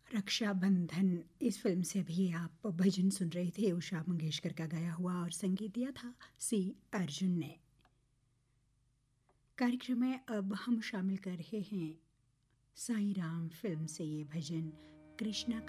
रक्षाबंधन इस फिल्म से भी आप भजन सुन रहे थे, उषा मंगेशकर का गाया हुआ, और संगीत दिया था सी अर्जुन ने। कार्यक्रम में अब हम शामिल कर रहे हैं साईं राम फिल्म से ये भजन, कृष्णा